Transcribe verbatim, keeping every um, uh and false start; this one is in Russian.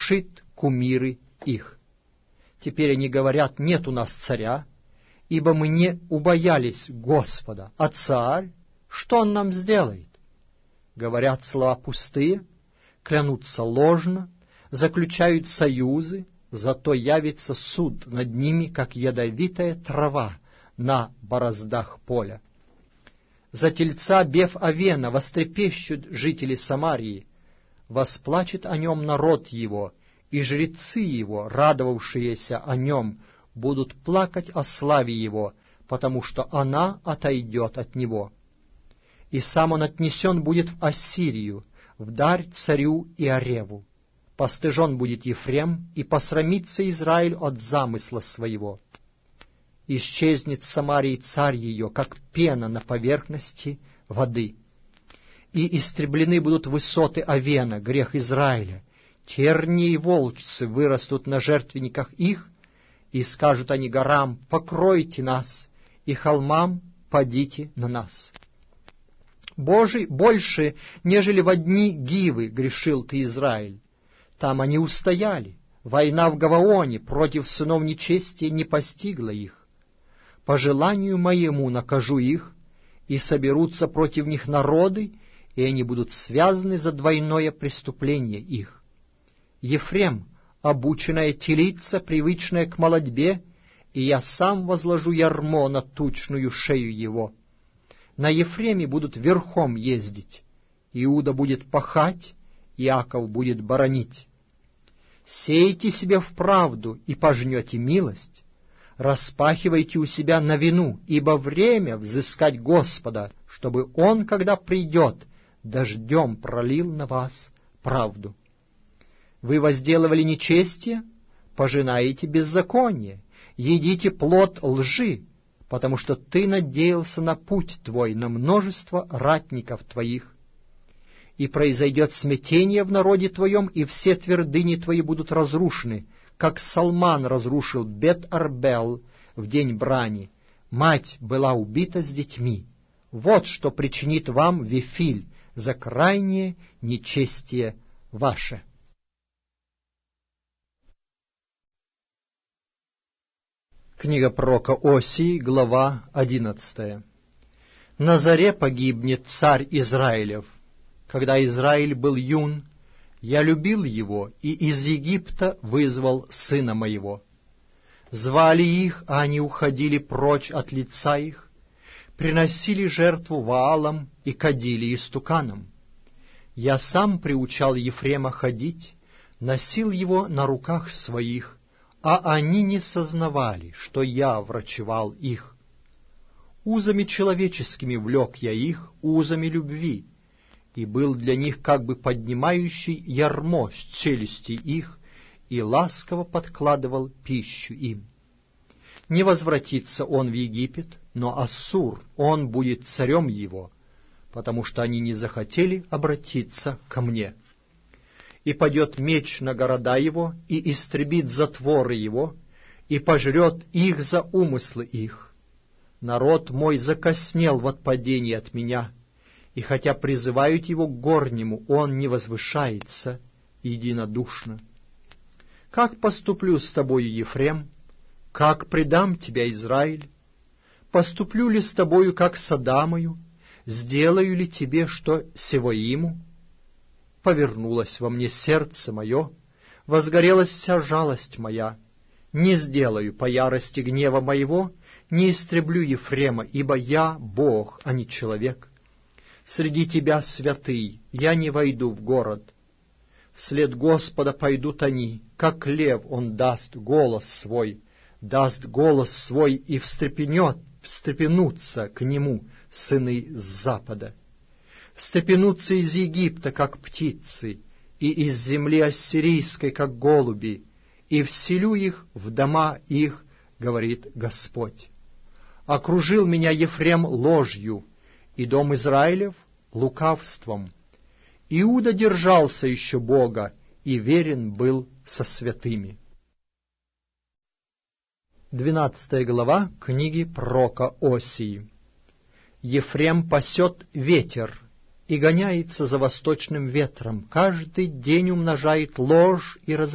сокрушит кумиры их. Теперь они говорят: нет у нас царя, ибо мы не убоялись Господа. А царь, что он нам сделает? Говорят слова пустые, клянутся ложно, заключают союзы, зато явится суд над ними, как ядовитая трава на бороздах поля. За тельца бев Авена вострепещут жители Самарии, восплачет о нем народ его, и жрецы его, радовавшиеся о нем, будут плакать о славе его, потому что она отойдет от него. И сам он отнесен будет в Ассирию, в дарь царю Иореву. Постыжен будет Ефрем, и посрамится Израиль от замысла своего. Исчезнет в Самарии царь ее, как пена на поверхности воды. И истреблены будут высоты Авена, грех Израиля. Тернии и волчцы вырастут на жертвенниках их, и скажут они горам: покройте нас, и холмам: падите на нас. Божий больше, нежели во дни Гивы, грешил ты, Израиль. Там они устояли. Война в Гаваоне против сынов нечестия не постигла их. По желанию моему накажу их, и соберутся против них народы, и они будут связаны за двойное преступление их. Ефрем, обученная телица, привычная к молодьбе, и я сам возложу ярмо на тучную шею его. На Ефреме будут верхом ездить, Иуда будет пахать, Иаков будет боронить. Сейте себе в правду, и пожнете милость, распахивайте у себя новину, ибо время взыскать Господа, чтобы Он, когда придет, дождем пролил на вас правду. Вы возделывали нечестие, пожинаете беззаконие, едите плод лжи, потому что ты надеялся на путь твой, на множество ратников твоих. И произойдет смятение в народе твоем, и все твердыни твои будут разрушены, как Салман разрушил Бет-Арбел в день брани. Мать была убита с детьми. Вот что причинит вам Вифиль за крайнее нечестие ваше. Книга пророка Осии, глава одиннадцатая. На заре погибнет царь Израилев. Когда Израиль был юн, я любил его, и из Египта вызвал сына моего. Звали их, а они уходили прочь от лица их, приносили жертву Ваалам и кадили истуканам. Я сам приучал Ефрема ходить, носил его на руках своих, а они не сознавали, что я врачевал их. Узами человеческими влек я их, узами любви, и был для них как бы поднимающий ярмо с челюсти их, и ласково подкладывал пищу им. Не возвратится он в Египет, но Ассур, он будет царем его, потому что они не захотели обратиться ко мне. И падет меч на города его, и истребит затворы его, и пожрет их за умыслы их. Народ мой закоснел в отпадении от меня, и хотя призывают его к горнему, он не возвышается единодушно. Как поступлю с тобою, Ефрем? Как предам тебя, Израиль? Поступлю ли с тобою, как с Адамою? Сделаю ли тебе, что Севоиму? Повернулось во мне сердце мое, возгорелась вся жалость моя. Не сделаю по ярости гнева моего, не истреблю Ефрема, ибо я Бог, а не человек. Среди тебя, святый, я не войду в город. Вслед Господа пойдут они, как лев он даст голос свой, даст голос свой, и встрепенет, встрепенутся к нему сыны с запада. Встрепенутся из Египта, как птицы, и из земли ассирийской, как голуби, и вселю их в дома их, говорит Господь. Окружил меня Ефрем ложью, и дом Израилев лукавством. Иуда держался еще Бога, и верен был со святыми. Двенадцатая глава книги пророка Осии. Ефрем пасет ветер и гоняется за восточным ветром, каждый день умножает ложь и разорение.